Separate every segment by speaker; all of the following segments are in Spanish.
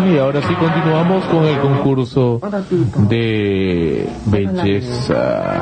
Speaker 1: bien, y ahora sí continuamos con el concurso de belleza.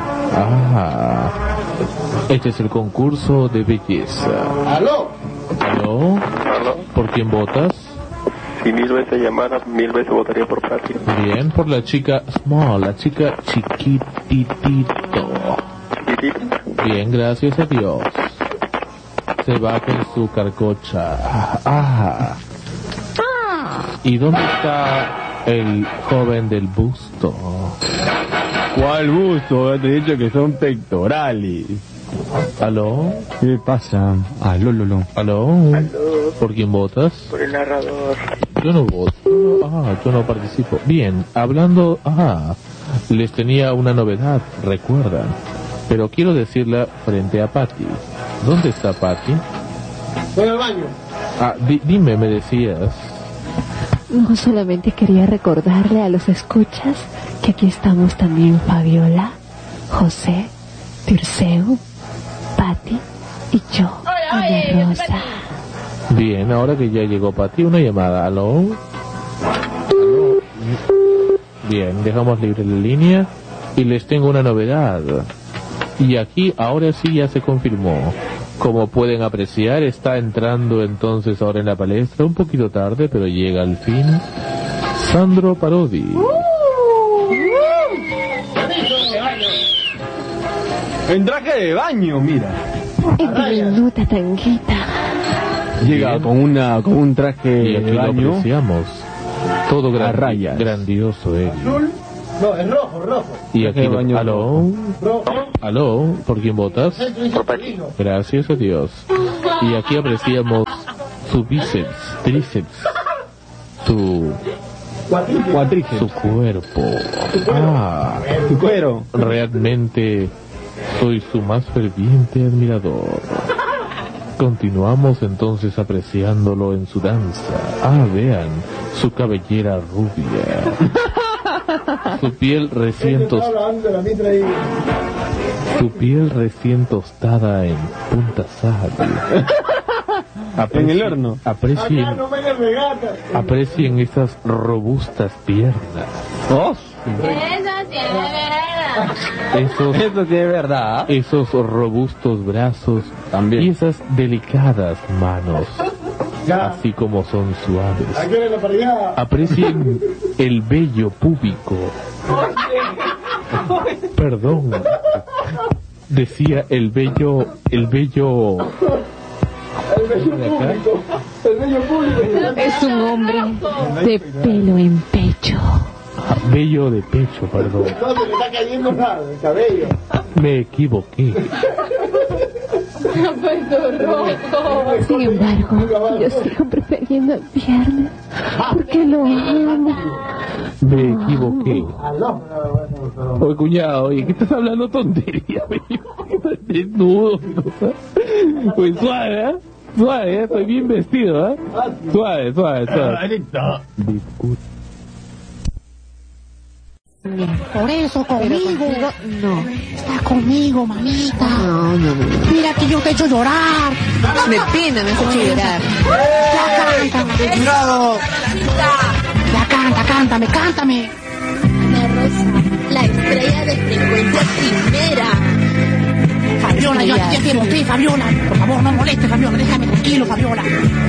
Speaker 1: Este es el concurso de belleza.
Speaker 2: ¿Aló?
Speaker 1: ¿Aló? ¿Por quién votas?
Speaker 3: Si 1000 veces llamara, 1000 veces votaría por Pati.
Speaker 1: Bien, por la chica small, la chica chiquititito. Bien, gracias a Dios. Se va con su carcocha. ¿Y dónde está el joven del busto?
Speaker 4: ¿Cuál busto? Te he dicho que son pectorales.
Speaker 1: ¿Aló?
Speaker 4: ¿Qué pasa? ¿Aló?
Speaker 1: ¿Aló? ¿Por quién votas?
Speaker 3: Por el narrador.
Speaker 1: Yo no voto. Yo no participo. Bien, hablando... les tenía una novedad, recuerdan. Pero quiero decirla frente a Patti. ¿Dónde está Patti?
Speaker 2: Voy al baño.
Speaker 1: Dime, me decías.
Speaker 5: No, solamente quería recordarle a los escuchas que aquí estamos también Fabiola, José, Tirceo, Patti y yo, Ana Rosa.
Speaker 1: Bien, ahora que ya llegó Patti, una llamada. ¿Aló? Bien, dejamos libre la línea y les tengo una novedad. Y aquí ahora sí ya se confirmó. Como pueden apreciar, está entrando entonces ahora en la palestra, un poquito tarde, pero llega al fin, Sandro Parodi.
Speaker 4: En traje de baño, mira.
Speaker 5: En diminuta tanguita.
Speaker 4: Llega con un traje
Speaker 1: Y aquí
Speaker 4: de
Speaker 1: lo
Speaker 4: baño.
Speaker 1: apreciamos. Todo
Speaker 4: A rayas.
Speaker 1: grandioso,
Speaker 2: ¿Azul? No, es rojo.
Speaker 1: Y aquí
Speaker 4: Traje de baño
Speaker 1: ¿aló?
Speaker 2: Rojo.
Speaker 1: ¿Aló? ¿Por quién votas?
Speaker 2: Centro y centralino.
Speaker 1: Gracias a Dios. Y aquí apreciamos su bíceps, tríceps, su
Speaker 4: Cuatríceps.
Speaker 1: cuerpo.
Speaker 4: Tu cuero.
Speaker 1: Realmente soy su más ferviente admirador. Continuamos entonces apreciándolo en su danza. Vean, su cabellera rubia. Su piel recién tostada en punta sal.
Speaker 4: En el horno.
Speaker 1: Aprecien esas robustas piernas.
Speaker 4: Eso sí es verdad.
Speaker 1: Esos robustos brazos.
Speaker 4: También.
Speaker 1: Y esas delicadas manos. Así como son suaves. Aprecien el vello púbico. Perdón. Decía el vello público.
Speaker 5: Es un hombre de pelo en pecho.
Speaker 1: Vello de pecho, perdón.
Speaker 2: No se le está cayendo nada, el cabello.
Speaker 1: Me equivoqué.
Speaker 5: Sin embargo, yo sigo prefiriendo el viernes porque lo amo.
Speaker 1: Me equivoqué. Oye, cuñado, oye, ¿qué estás hablando tontería? Estás desnudo. Pues suave, suave, estoy bien vestido, Suave. Disculpe.
Speaker 6: Por eso conmigo.
Speaker 5: No.
Speaker 6: Está conmigo, mamita.
Speaker 5: No.
Speaker 6: Mira que yo te he hecho llorar.
Speaker 5: Me pena, me has hecho llorar.
Speaker 6: Ya cántame. Ya cántame.
Speaker 7: Ana Rosa, la estrella de frecuencia primera.
Speaker 6: Fabiola, yo te quiero, Fabiola. Por favor, no molestes, Fabiola. Déjame tranquilo, Fabiola.